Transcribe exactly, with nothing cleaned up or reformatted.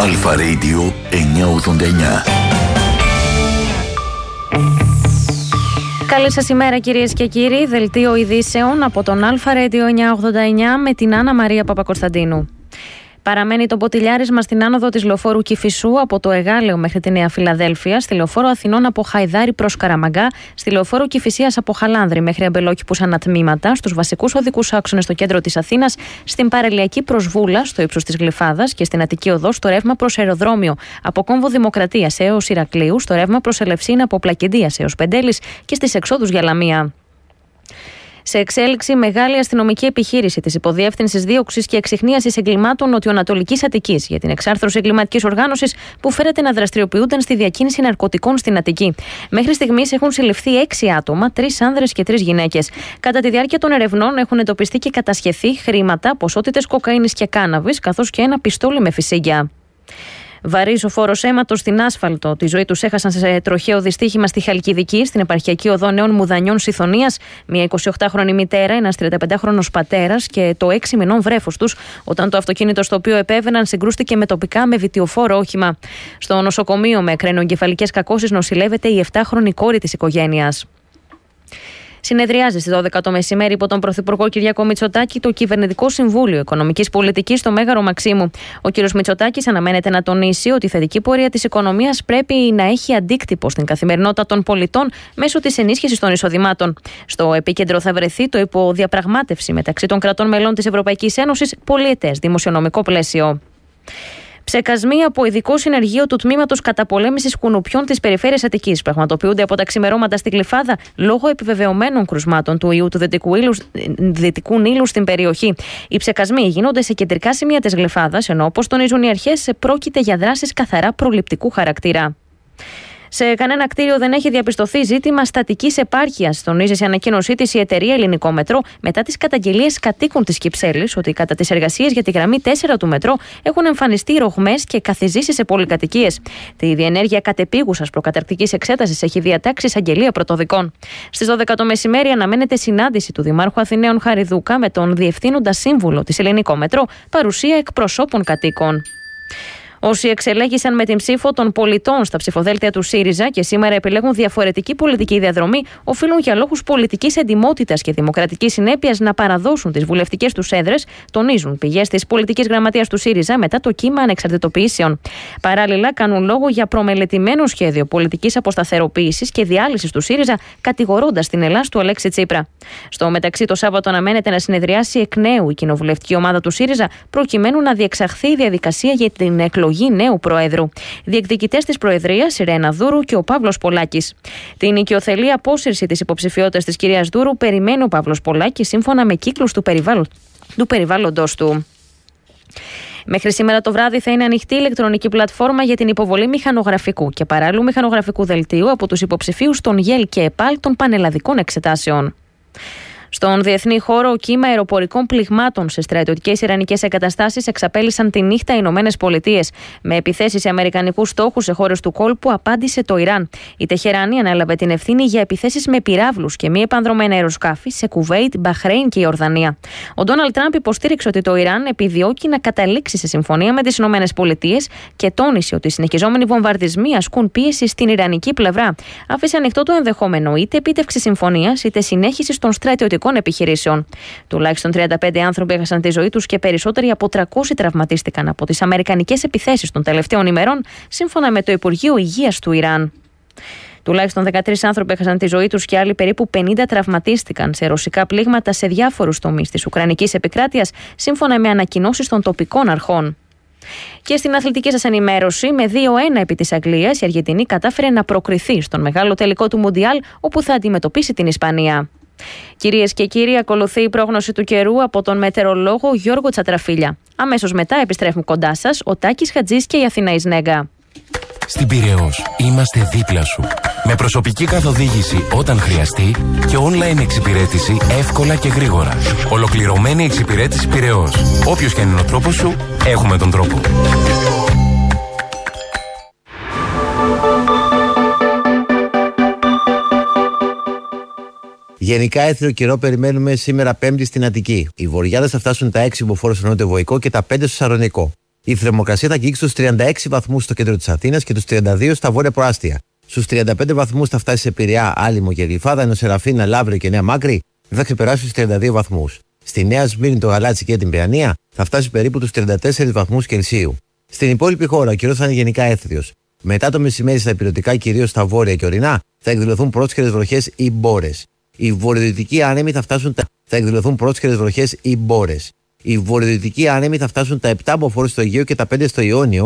Αλφα Radio εννιακόσια ογδόντα εννιά. Καλή σας ημέρα κυρίες και κύριοι, δελτίο ειδήσεων από τον Αλφα Radio εννιακόσια ογδόντα εννιά με την Άννα Μαρία Παπακοσταντίνου. Παραμένει το ποτηλιάρισμα στην άνοδο της λεωφόρου Κηφισού από το Εγάλεο μέχρι τη Νέα Φιλαδέλφεια, στη λεωφόρο Αθηνών από Χαϊδάρι προς Καραμαγκά, στη λεωφόρο Κηφισίας από Χαλάνδρη μέχρι Αμπελόκηπους ανατμήματα, στους βασικούς οδικούς άξονες στο κέντρο της Αθήνας, στην παραλιακή προς Βούλα, στο ύψος της Γλυφάδας και στην Αττική Οδό στο ρεύμα προς αεροδρόμιο από Κόμβο Δημοκρατίας έως Ηρακλείου, στο ρεύμα προς Ελευσίνα από Πλακεντίας έως Πεντέλης και στις εξόδους για Λαμία. Σε εξέλιξη, μεγάλη αστυνομική επιχείρηση της Υποδιεύθυνσης Δίωξης και Εξιχνίασης Εγκλημάτων Νοτιοανατολικής Αττικής για την εξάρθρωση εγκληματικής οργάνωσης που φέρεται να δραστηριοποιούνταν στη διακίνηση ναρκωτικών στην Αττική. Μέχρι στιγμής έχουν συλληφθεί έξι άτομα, τρεις άνδρες και τρεις γυναίκες. Κατά τη διάρκεια των ερευνών έχουν εντοπιστεί και κατασχεθεί χρήματα, ποσότητες κοκαίνης και κάναβης, καθώς και ένα πιστόλι με φυσίγγια. Βαρύς ο φόρος αίματος στην άσφαλτο. Τη ζωή τους έχασαν σε τροχαίο δυστύχημα στη Χαλκιδική, στην επαρχιακή οδό Νέων Μουδανιών Σιθωνίας, μια εικοσιοκτάχρονη μητέρα, ένας τριανταπεντάχρονος πατέρας και το έξι μηνών βρέφος τους, όταν το αυτοκίνητο στο οποίο επέβαιναν συγκρούστηκε με τοπικά με βιτιοφόρο όχημα. Στο νοσοκομείο με κρένογκεφαλικές κακώσεις νοσηλεύεται η επτάχρονη κόρη της οικογένειας. Συνεδριάζει στις δώδεκα το μεσημέρι υπό τον Πρωθυπουργό Κυριάκο Μητσοτάκη το Κυβερνητικό Συμβούλιο Οικονομικής Πολιτικής στο Μέγαρο Μαξίμου. Ο κ. Μητσοτάκης αναμένεται να τονίσει ότι η θετική πορεία της οικονομίας πρέπει να έχει αντίκτυπο στην καθημερινότητα των πολιτών μέσω της ενίσχυσης των εισοδημάτων. Στο επίκεντρο θα βρεθεί το υποδιαπραγμάτευση μεταξύ των κρατών μελών της Ευρωπαϊκής Ένωσης πολιετές δημοσιονομικό πλαίσιο. Ψεκασμοί από ειδικό συνεργείο του Τμήματος Καταπολέμησης Κουνουπιών της Περιφέρειας Αττικής πραγματοποιούνται από τα ξημερώματα στη Γλυφάδα λόγω επιβεβαιωμένων κρουσμάτων του ιού του Δυτικού Νείλου στην περιοχή. Οι ψεκασμοί γίνονται σε κεντρικά σημεία της Γλυφάδας, ενώ όπως τονίζουν οι αρχές, πρόκειται για δράσεις καθαρά προληπτικού χαρακτήρα. Σε κανένα κτίριο δεν έχει διαπιστωθεί ζήτημα στατικής επάρκειας, τονίζει σε ανακοίνωσή της η εταιρεία Ελληνικό Μετρό μετά τις καταγγελίες κατοίκων της Κυψέλης ότι κατά τις εργασίες για τη γραμμή τέσσερα του Μετρό έχουν εμφανιστεί ρογμές και καθιζήσεις σε πολυκατοικίες. Τη διενέργεια κατεπίγουσας προκαταρκτικής εξέτασης έχει διατάξει εισαγγελία πρωτοδικών. Στις δώδεκα το μεσημέρι αναμένεται συνάντηση του Δημάρχου Αθηναίων Χαριδούκα με τον Διευθύνοντα Σύμβουλο της Ελληνικό Μετρό, παρουσία εκπροσώπων κατοίκων. Όσοι εξελέγησαν με την ψήφο των πολιτών στα ψηφοδέλτια του ΣΥΡΙΖΑ και σήμερα επιλέγουν διαφορετική πολιτική διαδρομή, οφείλουν για λόγους πολιτικής εντιμότητας και δημοκρατικής συνέπειας να παραδώσουν τις βουλευτικές τους έδρες, τονίζουν πηγές της πολιτικής γραμματείας του ΣΥΡΙΖΑ μετά το κύμα ανεξαρτητοποιήσεων. Παράλληλα, κάνουν λόγο για προμελετημένο σχέδιο πολιτικής αποσταθεροποίησης και διάλυσης του ΣΥΡΙΖΑ, κατηγορώντας την Ελλάς του Αλέξη Τσίπρα. Στο μεταξύ, το Σάββατο αναμένεται να συνεδριάσει εκ νέου η κοινοβουλευτική ομάδα του ΣΥΡΙΖΑ, προκειμένου να διεξαχθεί η διαδικασία για την εκλογή νέου Προέδρου. Διεκδικητές της Προεδρίας, η Ρένα Δούρου και ο Παύλος Πολάκης. Την οικειοθελή απόσυρση της υποψηφιότητας της κυρίας Δούρου περιμένει ο Παύλος Πολάκης σύμφωνα με κύκλους του, περιβάλλον, του περιβάλλοντος του. Μέχρι σήμερα το βράδυ θα είναι ανοιχτή η ηλεκτρονική πλατφόρμα για την υποβολή μηχανογραφικού και παράλληλου μηχανογραφικού δελτίου από τους υποψηφίους των ΓΕΛ και ΕΠΑΛ των πανελλαδικών εξετάσεων. Στον διεθνή χώρο, κύμα αεροπορικών πληγμάτων σε στρατιωτικές ιρανικές εγκαταστάσεις εξαπέλυσαν τη νύχτα οι Ηνωμένες Πολιτείες. Με επιθέσεις σε αμερικανικούς στόχους σε χώρες του κόλπου, απάντησε το Ιράν. Η Τεχεράνη ανέλαβε την ευθύνη για επιθέσεις με πυράβλους και μη επανδρωμένα αεροσκάφη σε Κουβέιτ, Μπαχρέιν και Ιορδανία. Ο Ντόναλντ Τραμπ υποστήριξε ότι το Ιράν επιδιώκει να καταλήξει σε συμφωνία με τις Ηνωμένες Πολιτείες και τόνισε ότι οι συνεχιζόμενοι βομβαρδισμοί ασκούν πίεση στην ιρανική πλευρά. Άφησε ανοιχτό το ενδεχόμενο είτε επίτευξη συμφωνίας είτε συνέχιση των στρατιωτικών επιχειρήσεων. Τουλάχιστον τριάντα πέντε άνθρωποι έχασαν τη ζωή τους και περισσότεροι από τριακόσιοι τραυματίστηκαν από τις αμερικανικές επιθέσεις των τελευταίων ημερών, σύμφωνα με το Υπουργείο Υγείας του Ιράν. Τουλάχιστον δεκατρείς άνθρωποι έχασαν τη ζωή τους και άλλοι περίπου πενήντα τραυματίστηκαν σε ρωσικά πλήγματα σε διάφορους τομείς της Ουκρανικής επικράτειας, σύμφωνα με ανακοινώσεις των τοπικών αρχών. Και στην αθλητική σας ενημέρωση, με δύο ένα επί της Αγγλίας, η Αργεντινή κατάφερε να προκριθεί στον μεγάλο τελικό του Μουντιάλ, όπου θα αντιμετωπίσει την Ισπανία. Κυρίες και κύριοι, ακολουθεί η πρόγνωση του καιρού από τον μετεωρολόγο Γιώργο Τσατραφίλια. Αμέσως μετά επιστρέφουν κοντά σας ο Τάκης Χατζής και η Αθηνά Ισνέγκα. Στην Πειραιώς είμαστε δίπλα σου. Με προσωπική καθοδήγηση όταν χρειαστεί και online εξυπηρέτηση εύκολα και γρήγορα. Ολοκληρωμένη εξυπηρέτηση Πειραιώς. Όποιος και αν είναι ο τρόπος σου, έχουμε τον τρόπο. Γενικά έθριο καιρό περιμένουμε σήμερα Πέμπτη στην Αττική. Οι βορειάδες θα φτάσουν τα έξι μποφόρ στο νότιο Βοϊκό και τα πέντε στο Σαρονικό. Η θερμοκρασία θα αγγίξει στους τριάντα έξι βαθμούς στο κέντρο της Αθήνας και τους τριάντα δύο στα βόρεια προάστια. Στους τριάντα πέντε βαθμούς θα φτάσει σε Πειραιά, Άλυμο και Γλυφάδα, ενώ σε Ραφίνα, Λαύριο και Νέα Μάκρη δεν θα ξεπεράσει τους τριάντα δύο βαθμούς. Στη Νέα Σμύρνη, το Γαλάτσι και την Παιανία θα φτάσει περίπου τους τριάντα τέσσερις βαθμούς Κελσίου. Στην υπόλοιπη χώρα ο καιρός θα είναι γενικά έθριος. Μετά το μεσημέρι στα ηπειρωτικά, κυρίως στα βόρεια και ορεινά, θα εκδηλωθούν πρόσκαιρες βροχές ή μπόρες. Οι βορειοδυτικοί άνεμοι θα φτάσουν τα... θα εκδηλωθούν πρόσκαιρες βροχές ή μπόρες. Οι βορειοδυτικοί άνεμοι θα φτάσουν τα επτά μποφόρ στο Αιγαίο και τα πέντε στο Ιόνιο,